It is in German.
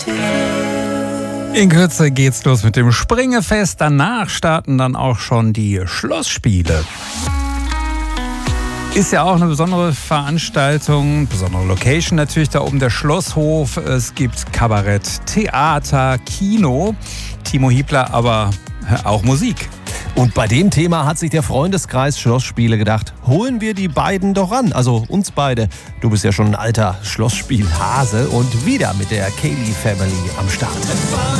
In Kürze geht's los mit dem Springefest. Danach starten dann auch schon die Schlossspiele. Ist ja auch eine besondere Veranstaltung, besondere Location natürlich, da oben der Schlosshof. Es gibt Kabarett, Theater, Kino, Timo Hiebler, aber auch Musik. Und bei dem Thema hat sich der Freundeskreis Schlossspiele gedacht, holen wir die beiden doch ran, also uns beide. Du bist ja schon ein alter Schlossspielhase und wieder mit der Kaylee Family am Start.